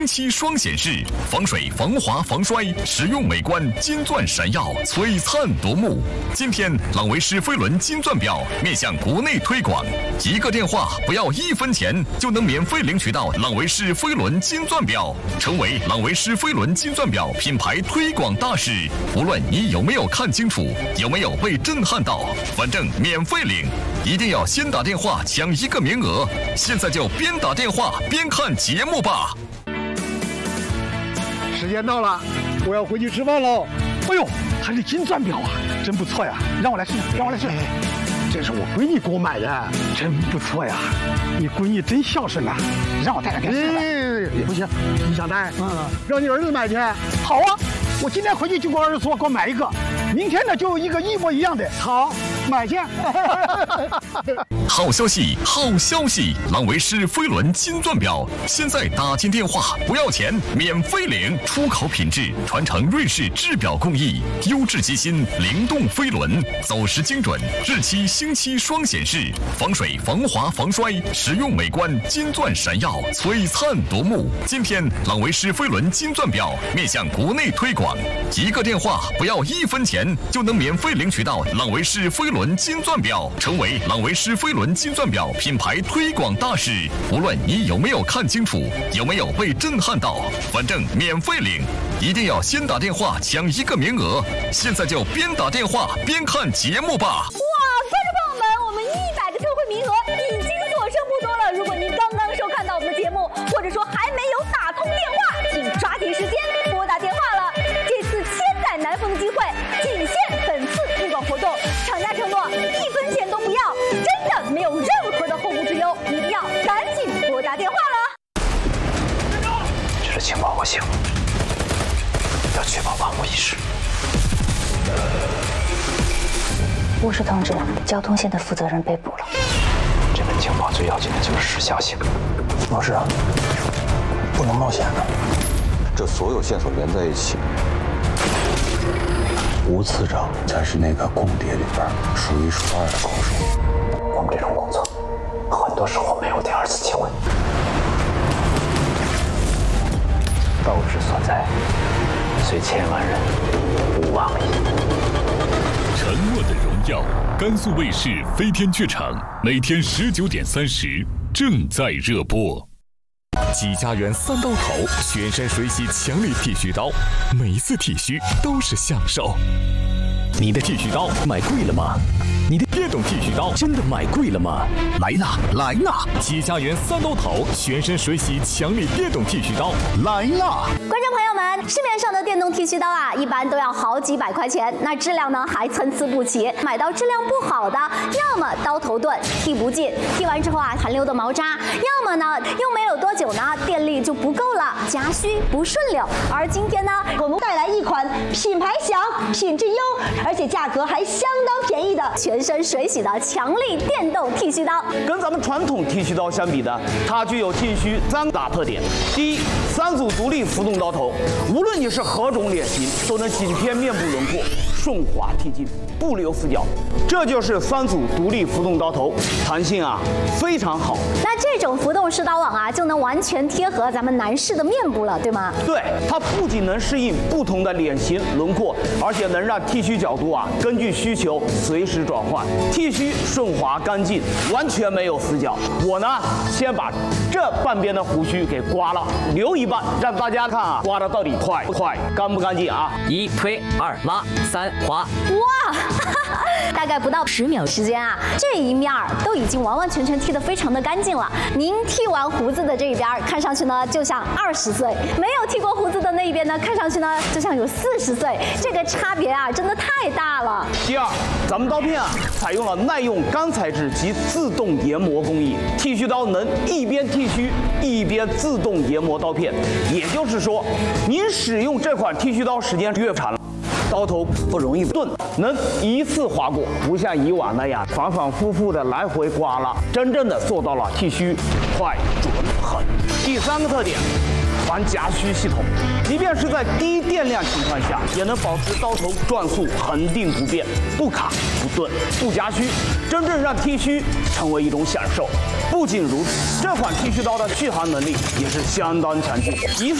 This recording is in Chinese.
7双显示，防水、防滑、防摔，实用美观，金钻闪耀，璀璨夺目。今天，朗维诗飞轮金钻表面向国内推广，一个电话不要1分钱就能免费领取到朗维诗飞轮金钻表，成为朗维诗飞轮金钻表品牌推广大使。无论你有没有看清楚，有没有被震撼到，反正免费领。一定要先打电话抢1个名额，现在就边打电话边看节目吧。 时间到了，我要回去吃饭喽。 哎呦，还是金钻表啊，真不错呀！让我来试试，让我来试试。 这是我闺女给我买的， 真不错呀！你闺女真孝顺呐，让我带她给试试。 不行，你想带？让你儿子买去。 好啊，我今天回去就给我儿子说，给我买一个。明天呢，就有一个一模一样的。好，买去。 好消息，好消息！朗维诗飞轮金钻表，现在打进电话不要钱，免费领，出口品质，传承瑞士制表工艺，优质机芯，灵动飞轮，走时精准，日期星期双显示，防水、防滑、防摔，实用美观，金钻闪耀，璀璨夺目。今天，朗维诗飞轮金钻表面向国内推广，一个电话不要1分钱就能免费领取到朗维诗飞轮金钻表，成为朗维诗飞轮金钻表品牌推广大使。无论你有没有看清楚，有没有被震撼到，反正免费领。一定要先打电话抢1个名额，现在就边打电话边看节目吧。 哇，观众朋友们，我们100个特惠名额已经所剩不多了。如果您刚刚收看到我们的节目，或者说还没有打通电话，请抓紧时间拨打电话了。这次千载难逢的机会，仅限本次推广活动，厂家承诺1分钱都不要，真的没有任何的后顾之忧，一定要赶紧拨打电话了。 这是情报核心，要确保万无一失。 巫师同志，交通线的负责人被捕了。 这份情报最要紧的就是时效性。 老师啊，不能冒险的。 这所有线索连在一起， 吴次长才是那个共谍里边数1数2的高手。 我们这种工作，很多时候没有第2次机会。斗志所在，虽千万人，吾往矣。 沉默的荣耀，甘肃卫视飞天剧场，每天19点30正在热播。季家园3刀头，玄山水洗强力剃须刀，每一次剃须都是享受。你的剃须刀买贵了吗？你的电动剃须刀真的买贵了吗？来啦，来啦！季家园3刀头，玄山水洗强力电动剃须刀来啦！ 观众朋友们，市面上的电动剃须刀啊，一般都要好几百块钱，那质量呢还参差不齐。买到质量不好的，要么刀头钝，剃不进，剃完之后啊残留的毛渣；要么呢用没有多久呢，电力就不够了，夹须不顺溜。而今天呢，我们带来一款品牌响、品质优，而且价格还相当便宜的全身水洗的强力电动剃须刀。 跟咱们传统剃须刀相比呢，它具有剃须3大特点。第一，3组独立浮动刀头，无论你是何种脸型，都能起片面部轮廓，顺滑剃净，不留死角。这就是3组独立浮动刀头，弹性啊非常好。 那这种浮动式刀网啊，就能完全贴合咱们男士的面部了，对吗？ 对，它不仅能适应不同的脸型轮廓，而且能让剃须角度啊根据需求随时转换，剃须顺滑干净，完全没有死角。我呢，先把这半边的胡须给刮了，留一半，让大家看啊，刮的到底快不快，干不干净啊 1推2拉3滑。 哇，大概不到10秒时间啊，这一面都已经完完全全剃得非常的干净了。您剃完胡子的这一边，看上去呢就像20岁；没有剃过胡子的那一边呢，看上去呢就像有40岁。这个差别啊，真的太大了。 第二，咱们刀片啊，采用了耐用钢材质及自动研磨工艺，剃须刀能一边剃须一边自动研磨刀片。也就是说，您使用这款剃须刀时间越长了，刀头不容易钝，能一次划过，不像以往那样反反复复的来回刮了，真正的做到了剃须快、准、狠。第3个特点， 环夹须系统，即便是在低电量情况下，也能保持刀头转速恒定不变，不卡不顿不夹须，真正让剃须成为一种享受。不仅如此，这款剃须刀的续航能力也是相当强劲，